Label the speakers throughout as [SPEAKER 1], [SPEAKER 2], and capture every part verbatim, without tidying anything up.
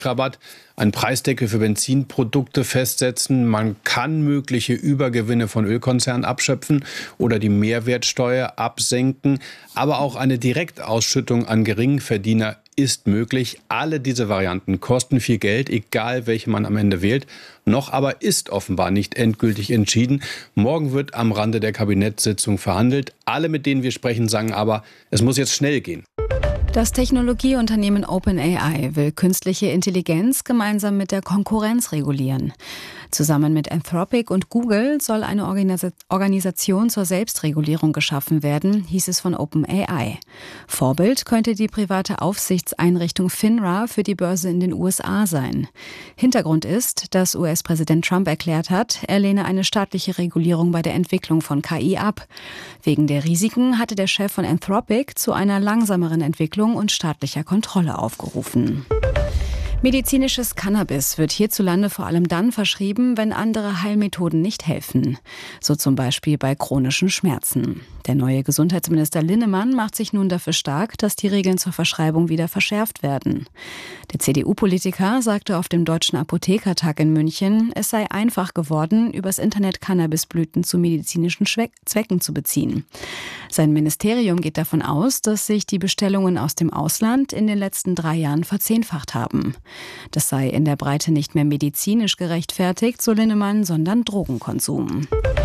[SPEAKER 1] Rabatt, einen Preisdeckel für Benzinprodukte festsetzen. Man kann mögliche Übergewinne von Ölkonzernen abschöpfen oder die Mehrwertsteuer absenken. Aber auch eine Direktausschüttung an Geringverdiener ist möglich. Alle diese Varianten kosten viel Geld, egal welche man am Ende wählt. Noch aber ist offenbar nicht endgültig entschieden. Morgen wird am Rande der Kabinettssitzung verhandelt. Alle, mit denen wir sprechen, sagen aber, es muss jetzt schnell gehen.
[SPEAKER 2] Das Technologieunternehmen OpenAI will künstliche Intelligenz gemeinsam mit der Konkurrenz regulieren. Zusammen mit Anthropic und Google soll eine Organisa- Organisation zur Selbstregulierung geschaffen werden, hieß es von OpenAI. Vorbild könnte die private Aufsichtseinrichtung FINRA für die Börse in den U S A sein. Hintergrund ist, dass U S-Präsident Trump erklärt hat, er lehne eine staatliche Regulierung bei der Entwicklung von K I ab. Wegen der Risiken hatte der Chef von Anthropic zu einer langsameren Entwicklung und staatlicher Kontrolle aufgerufen. Medizinisches Cannabis wird hierzulande vor allem dann verschrieben, wenn andere Heilmethoden nicht helfen. So zum Beispiel bei chronischen Schmerzen. Der neue Gesundheitsminister Linnemann macht sich nun dafür stark, dass die Regeln zur Verschreibung wieder verschärft werden. Der C D U-Politiker sagte auf dem Deutschen Apothekertag in München, es sei einfach geworden, übers Internet Cannabisblüten zu medizinischen Zwecken zu beziehen. Sein Ministerium geht davon aus, dass sich die Bestellungen aus dem Ausland in den letzten drei Jahren verzehnfacht haben. Das sei in der Breite nicht mehr medizinisch gerechtfertigt, so Linnemann, sondern Drogenkonsum.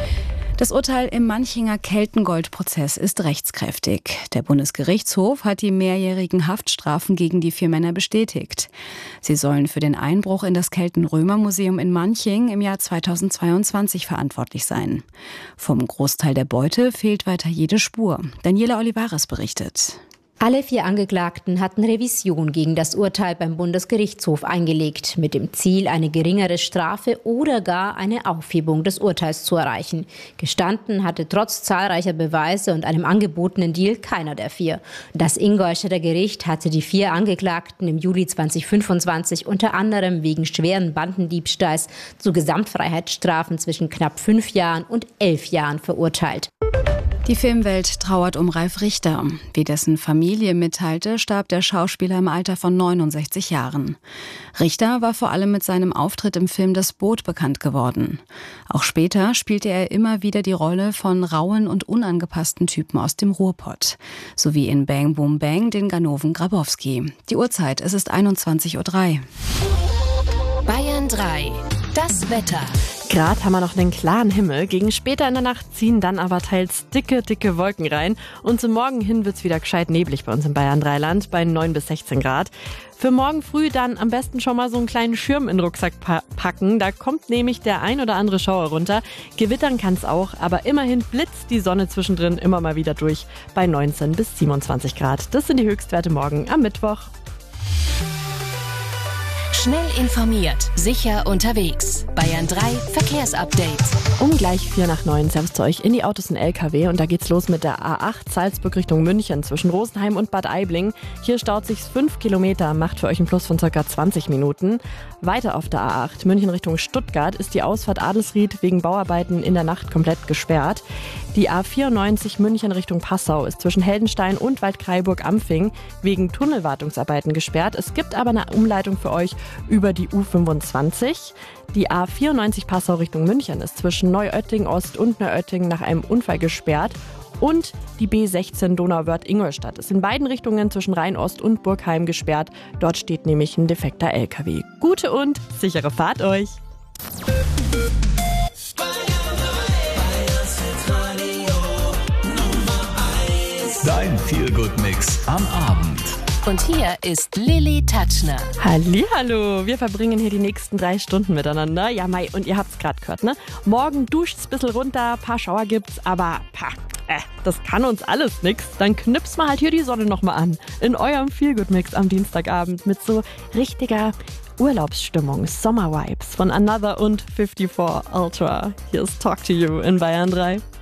[SPEAKER 2] Das Urteil im Manchinger Keltengold-Prozess ist rechtskräftig. Der Bundesgerichtshof hat die mehrjährigen Haftstrafen gegen die vier Männer bestätigt. Sie sollen für den Einbruch in das Kelten-Römer-Museum in Manching im Jahr zweitausendzweiundzwanzig verantwortlich sein. Vom Großteil der Beute fehlt weiter jede Spur. Daniela Olivares berichtet.
[SPEAKER 3] Alle vier Angeklagten hatten Revision gegen das Urteil beim Bundesgerichtshof eingelegt, mit dem Ziel, eine geringere Strafe oder gar eine Aufhebung des Urteils zu erreichen. Gestanden hatte trotz zahlreicher Beweise und einem angebotenen Deal keiner der vier. Das Ingolstädter Gericht hatte die vier Angeklagten im Juli zweitausendfünfundzwanzig unter anderem wegen schweren Bandendiebstahls zu Gesamtfreiheitsstrafen zwischen knapp fünf Jahren und elf Jahren verurteilt.
[SPEAKER 2] Die Filmwelt trauert um Ralf Richter. Wie dessen Familie mitteilte, starb der Schauspieler im Alter von neunundsechzig Jahren. Richter war vor allem mit seinem Auftritt im Film Das Boot bekannt geworden. Auch später spielte er immer wieder die Rolle von rauen und unangepassten Typen aus dem Ruhrpott. Sowie in Bang Boom Bang den Ganoven Grabowski. Die Uhrzeit, es ist einundzwanzig Uhr drei.
[SPEAKER 4] Bayern drei. Das Wetter.
[SPEAKER 5] Gerade haben wir noch einen klaren Himmel. Gegen später in der Nacht ziehen dann aber teils dicke, dicke Wolken rein. Und zum Morgen hin wird's wieder gescheit neblig bei uns im Bayern-Dreiland bei neun bis sechzehn Grad. Für morgen früh dann am besten schon mal so einen kleinen Schirm in den Rucksack pa- packen. Da kommt nämlich der ein oder andere Schauer runter. Gewittern kann's auch, aber immerhin blitzt die Sonne zwischendrin immer mal wieder durch bei neunzehn bis siebenundzwanzig Grad. Das sind die Höchstwerte morgen am Mittwoch.
[SPEAKER 4] Schnell informiert, sicher unterwegs. Bayern drei Verkehrsupdate.
[SPEAKER 5] Um gleich vier nach neun Servus zu euch in die Autos und L K W und da geht's los mit der A acht Salzburg Richtung München zwischen Rosenheim und Bad Aibling. Hier staut sich's fünf Kilometer, macht für euch einen Plus von ca. zwanzig Minuten. Weiter auf der A acht München Richtung Stuttgart ist die Ausfahrt Adelsried wegen Bauarbeiten in der Nacht komplett gesperrt. Die A vierundneunzig München Richtung Passau ist zwischen Heldenstein und Waldkraiburg-Ampfing wegen Tunnelwartungsarbeiten gesperrt. Es gibt aber eine Umleitung für euch über die U fünfundzwanzig. Die A vierundneunzig Passau Richtung München ist zwischen Neuötting Ost und Neuötting nach einem Unfall gesperrt. Und die B sechzehn Donauwörth-Ingolstadt ist in beiden Richtungen zwischen Rhein-Ost und Burgheim gesperrt. Dort steht nämlich ein defekter L K W. Gute und sichere Fahrt euch!
[SPEAKER 6] Dein Feel-Good-Mix am Abend.
[SPEAKER 4] Und hier ist Lilly Tatschner.
[SPEAKER 5] Hallihallo, wir verbringen hier die nächsten drei Stunden miteinander. Ja, Mai, und ihr habt's gerade gehört, ne? Morgen duscht's ein bisschen runter, paar Schauer gibt's, aber pah, äh, das kann uns alles nix. Dann knipst mal halt hier die Sonne nochmal an. In eurem Feel-Good-Mix am Dienstagabend mit so richtiger Urlaubsstimmung, Sommer-Vibes von Another und vierundfünfzig Ultra. Hier ist Talk to You in Bayern drei.